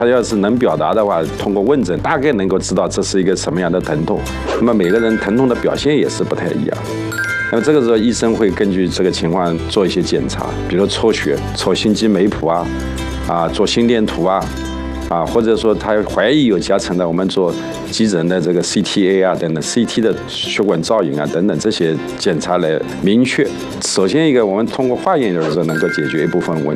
他要是能表达的话，通过问诊大概能够知道这是一个什么样的疼痛。那么每个人疼痛的表现也是不太一样。那么这个时候，医生会根据这个情况做一些检查，比如抽血、抽心肌酶谱做心电图或者说他怀疑有夹层的，我们做急诊的这个 CTA 等等 CT 的血管造影等等这些检查来明确。首先一个，我们通过化验有的时候能够解决一部分问题。